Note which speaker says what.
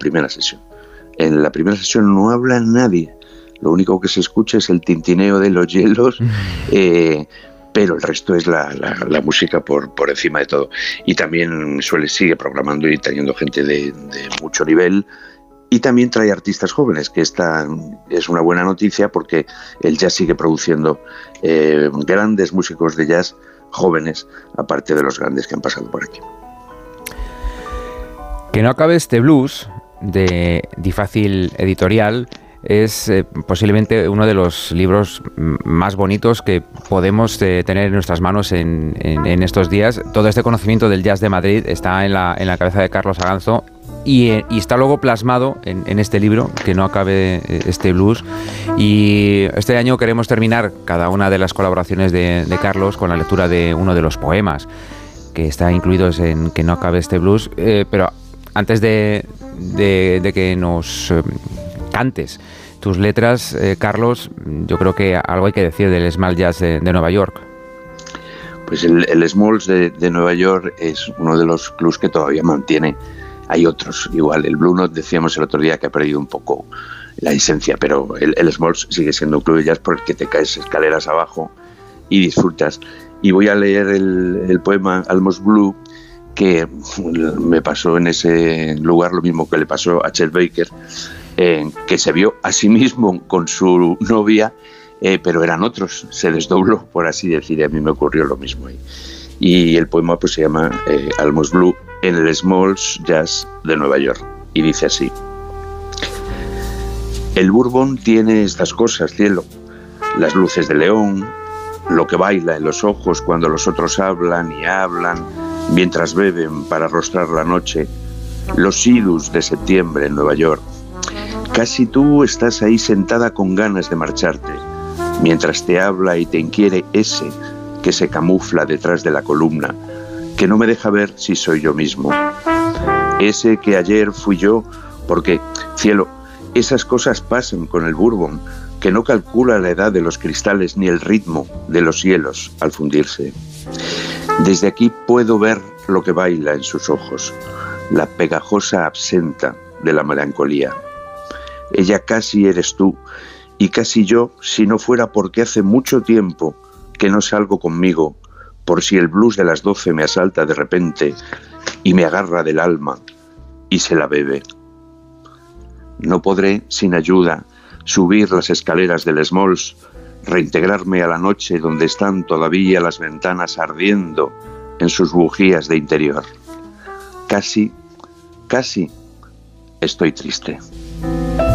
Speaker 1: primera sesión. En la primera sesión no habla nadie, lo único que se escucha es el tintineo de los hielos, pero el resto es la música por encima de todo. Y también sigue programando y trayendo gente de mucho nivel, y también trae artistas jóvenes, que esta es una buena noticia porque el jazz sigue produciendo grandes músicos de jazz jóvenes, aparte de los grandes que han pasado por aquí.
Speaker 2: Que no acabe este blues, de Difácil Editorial, es posiblemente uno de los libros más bonitos que podemos tener en nuestras manos en estos días. Todo este conocimiento del jazz de Madrid está en la cabeza de Carlos Aganzo y está luego plasmado en este libro, Que no acabe este blues. Y este año queremos terminar cada una de las colaboraciones de Carlos con la lectura de uno de los poemas que está incluidos en Que no acabe este blues, pero antes de que nos cantes tus letras, Carlos, yo creo que algo hay que decir del Small Jazz de Nueva York.
Speaker 1: Pues el Smalls de Nueva York es uno de los clubs que todavía mantiene. Hay otros, igual el Blue Note, decíamos el otro día que ha perdido un poco la esencia, pero el Smalls sigue siendo un club de jazz por el que te caes escaleras abajo y disfrutas. Y voy a leer el poema Almost Blue, que me pasó en ese lugar lo mismo que le pasó a Chet Baker, que se vio a sí mismo con su novia, pero eran otros, se desdobló, por así decir, y a mí me ocurrió lo mismo ahí. Y el poema pues se llama Almost Blue en el Smalls Jazz de Nueva York, y dice así: el bourbon tiene estas cosas, cielo, las luces de león, lo que baila en los ojos cuando los otros hablan y hablan mientras beben para arrostrar la noche, los idus de septiembre en Nueva York. Casi tú estás ahí sentada con ganas de marcharte, mientras te habla y te inquiere ese que se camufla detrás de la columna, que no me deja ver si soy yo mismo. Ese que ayer fui yo, porque, cielo, esas cosas pasan con el bourbon, que no calcula la edad de los cristales ni el ritmo de los hielos al fundirse. Desde aquí puedo ver lo que baila en sus ojos, la pegajosa absenta de la melancolía. Ella casi eres tú y casi yo, si no fuera porque hace mucho tiempo que no salgo conmigo, por si el blues de las 12 me asalta de repente y me agarra del alma y se la bebe. No podré, sin ayuda, subir las escaleras del Smalls, reintegrarme a la noche donde están todavía las ventanas ardiendo en sus bujías de interior. Casi estoy triste.